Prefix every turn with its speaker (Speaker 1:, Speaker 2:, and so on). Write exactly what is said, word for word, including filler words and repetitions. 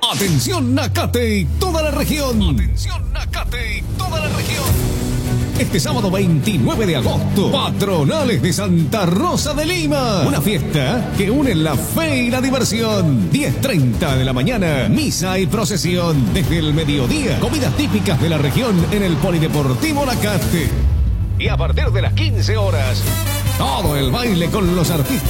Speaker 1: Atención Nakate y toda la región. Atención Nakate y toda la región. Este sábado veintinueve de agosto, Patronales de Santa Rosa de Lima. Una fiesta que une la fe y la diversión. diez treinta de la mañana, misa y procesión. Desde el mediodía, comidas típicas de la región en el Polideportivo Nakate. Y a partir de las quince horas, todo el baile con los artistas